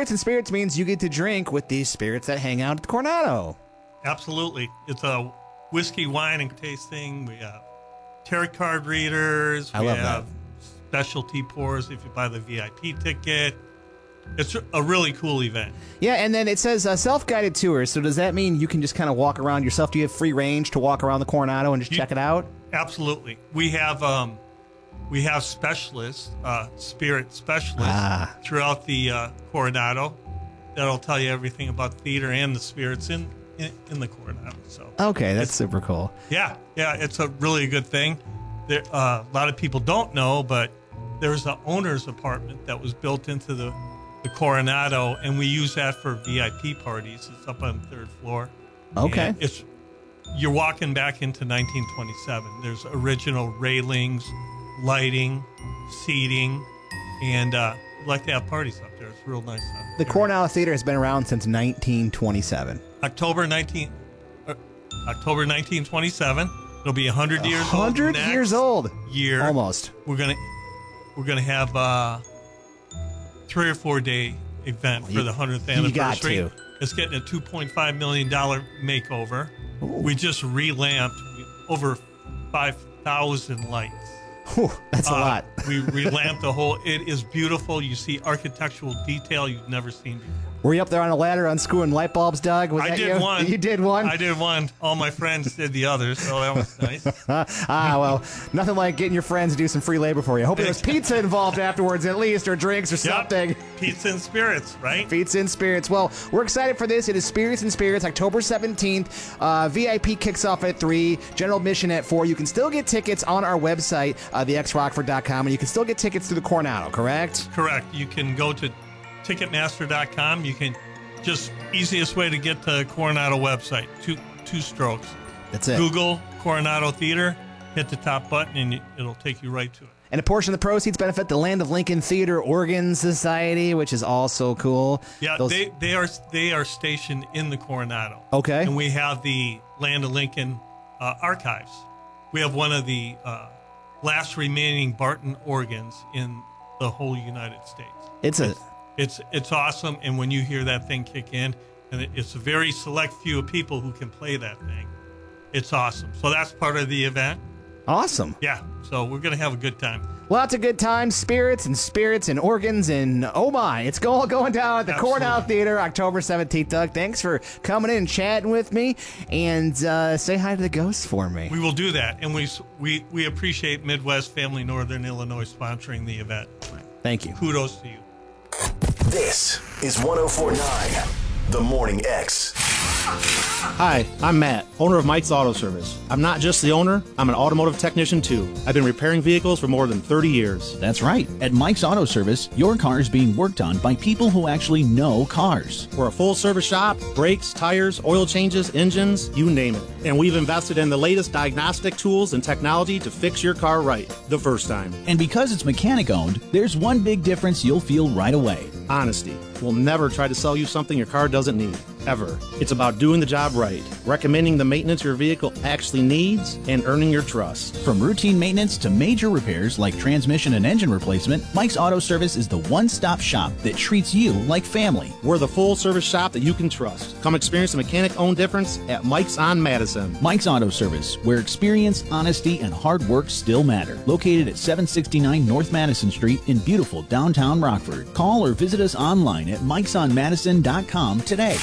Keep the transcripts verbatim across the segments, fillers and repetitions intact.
Spirits and Spirits means you get to drink with these spirits that hang out at the Coronado. Absolutely. It's a whiskey, wine, and tasting. We have tarot card readers. I we love have that. specialty pours if you buy the V I P ticket. It's a really cool event. Yeah, and then it says uh, self-guided tours. So does that mean you can just kind of walk around yourself? Do you have free range to walk around the Coronado and just You- check it out? Absolutely. We have um, we have specialists, uh, spirit specialists Ah. throughout the uh, Coronado that'll tell you everything about the theater and the spirits in, in, in the Coronado. So Okay, that's super cool. yeah, yeah, it's a really good thing. There, uh, a lot of people don't know, but there's an owner's apartment that was built into the, the Coronado, and we use that for V I P parties. It's up on the third floor. Okay. And it's you're walking back into nineteen twenty-seven. There's original railings, lighting, seating, and uh, we like to have parties up there. It's real nice. Uh, The Coronado Theater has been around since nineteen twenty-seven. October nineteen, uh, October nineteen twenty-seven. It'll be one hundred years old. one hundred next years old. Year. Almost. We're gonna we're gonna have a three or four day event You- for the hundredth you anniversary. got to. It's getting a two point five million dollar makeover. We just relamped over five thousand lights. Whew, that's a Uh, lot. we relamped the whole. It is beautiful. You see architectural detail you've never seen before. Were you up there on a ladder unscrewing light bulbs, Doug? Was I that did you? one. You did one? I did one. All my friends did the others, so that was nice. ah, well, nothing like getting your friends to do some free labor for you. Hope there was pizza involved afterwards, at least, or drinks or Yep. something. Pizza and spirits, right? Pizza and Spirits. Well, we're excited for this. It is Spirits and Spirits, October seventeenth. Uh, V I P kicks off at three, general admission at four. You can still get tickets on our website, uh, the x rockford dot com, and you can still get tickets through the Coronado, correct? Correct. You can go to ticketmaster dot com. You can just easiest way to get to Coronado website. Two two strokes. That's it. Google Coronado Theater, hit the top button, and it'll take you right to it. And a portion of the proceeds benefit the Land of Lincoln Theater Organ Society, which is also cool. Yeah, Those- they they are they are stationed in the Coronado. Okay. And we have the Land of Lincoln uh, archives. We have one of the uh, last remaining Barton organs in the whole United States. It's a It's it's awesome, and when you hear that thing kick in, and it, it's a very select few of people who can play that thing. It's awesome. So that's part of the event. awesome. Yeah. So we're gonna have a good time. Lots of good times, spirits and spirits and organs, and oh my, it's all going down at the Absolutely. Coronado Theater, October seventeenth. Doug, thanks for coming in and chatting with me, and uh, say hi to the ghosts for me. We will do that, and we we we appreciate Midwest Family Northern Illinois sponsoring the event. Thank you. Kudos to you. This is one oh four point nine, The Morning X. Hi, I'm Matt, owner of Mike's Auto Service. I'm not just the owner, I'm an automotive technician too. I've been repairing vehicles for more than thirty years. That's right. At Mike's Auto Service, your car is being worked on by people who actually know cars. We're a full service shop, brakes, tires, oil changes, engines, you name it. And we've invested in the latest diagnostic tools and technology to fix your car right the first time. And because it's mechanic owned, there's one big difference you'll feel right away. Honesty. We'll never try to sell you something your car doesn't need. Ever. It's about doing the job right, recommending the maintenance your vehicle actually needs, and earning your trust. From routine maintenance to major repairs like transmission and engine replacement, Mike's Auto Service is the one-stop shop that treats you like family. We're the full service shop that you can trust. Come experience the mechanic owned difference at Mike's on Madison. Mike's Auto Service, where experience, honesty, and hard work still matter. Located at seven sixty-nine North Madison Street in beautiful downtown Rockford. Call or visit us online at mikes on madison dot com today.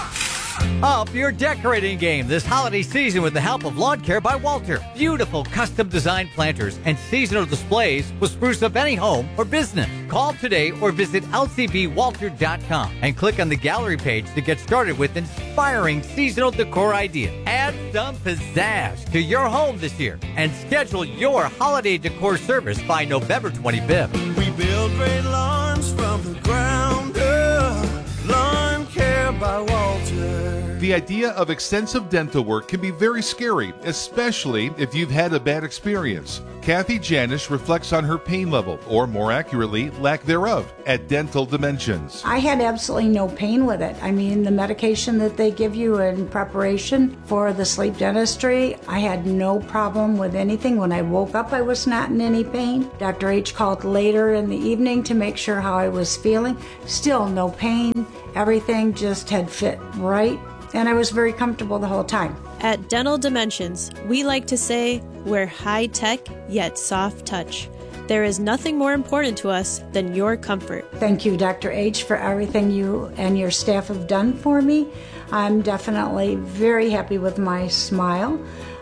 Up your decorating game this holiday season with the help of Lawn Care by Walter. Beautiful custom designed planters and seasonal displays will spruce up any home or business. Call today or visit L C B walter dot com and click on the gallery page to get started with inspiring seasonal decor ideas. Add some pizzazz to your home this year and schedule your holiday decor service by November twenty-fifth. We build great lawns from the ground up. Lawn Care by Walter. The idea of extensive dental work can be very scary, especially if you've had a bad experience. Kathy Janish reflects on her pain level, or more accurately, lack thereof, at Dental Dimensions. I had absolutely no pain with it. I mean, the medication that they give you in preparation for the sleep dentistry, I had no problem with anything. When I woke up, I was not in any pain. Doctor H called later in the evening to make sure how I was feeling. Still no pain. Everything just had fit right, and I was very comfortable the whole time. At Dental Dimensions, we like to say we're high tech yet soft touch. There is nothing more important to us than your comfort. Thank you, Doctor H, for everything you and your staff have done for me. I'm definitely very happy with my smile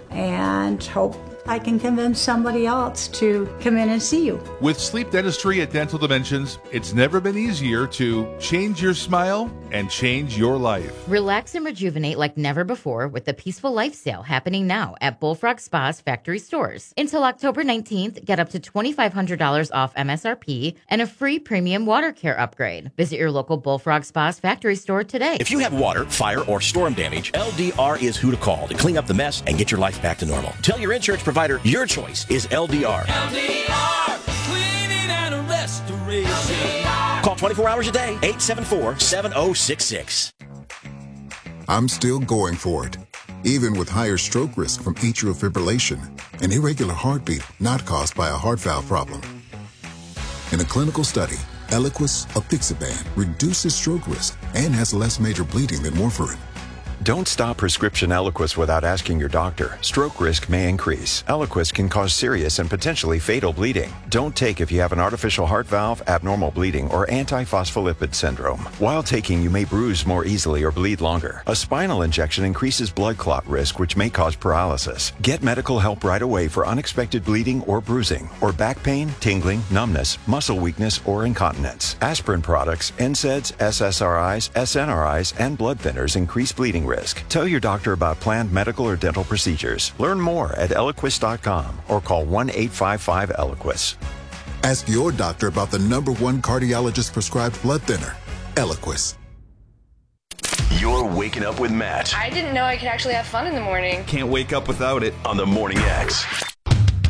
and hope I can convince somebody else to come in and see you. With sleep dentistry at Dental Dimensions, it's never been easier to change your smile and change your life. Relax and rejuvenate like never before with the Peaceful Life Sale happening now at Bullfrog Spa's factory stores. Until October nineteenth, get up to twenty-five hundred dollars off M S R P and a free premium water care upgrade. Visit your local Bullfrog Spa's factory store today. If you have water, fire, or storm damage, L D R is who to call to clean up the mess and get your life back to normal. Tell your insurance provider your choice is L D R. L D R, cleaning and restoration. Call twenty-four hours a day, eight seven four, seven oh six six. I'm still going for it, even with higher stroke risk from atrial fibrillation, an irregular heartbeat not caused by a heart valve problem. In a clinical study, Eliquis apixaban reduces stroke risk and has less major bleeding than warfarin. Don't stop prescription Eliquis without asking your doctor. Stroke risk may increase. Eliquis can cause serious and potentially fatal bleeding. Don't take if you have an artificial heart valve, abnormal bleeding, or antiphospholipid syndrome. While taking, you may bruise more easily or bleed longer. A spinal injection increases blood clot risk, which may cause paralysis. Get medical help right away for unexpected bleeding or bruising, or back pain, tingling, numbness, muscle weakness, or incontinence. Aspirin products, N SAIDs, S S R Is, S N R Is, and blood thinners increase bleeding risk. Tell your doctor about planned medical or dental procedures. Learn more at Eliquis dot com or call one eight five five Eliquis. Ask your doctor about the number one cardiologist prescribed blood thinner, Eliquis. You're waking up with Matt I didn't know I could actually have fun in the morning. Can't wake up without it on the Morning X.